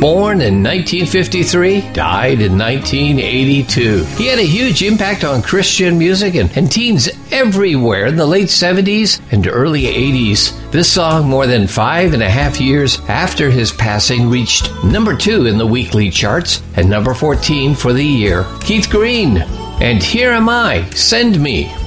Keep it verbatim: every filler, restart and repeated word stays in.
Born in nineteen fifty-three, died in nineteen eighty-two. He had a huge impact on Christian music and, and teens everywhere in the late seventies and early eighties. This song, more than five and a half years after his passing, reached number two in the weekly charts and number fourteen for the year. Keith Green, and Here Am I, Send Me.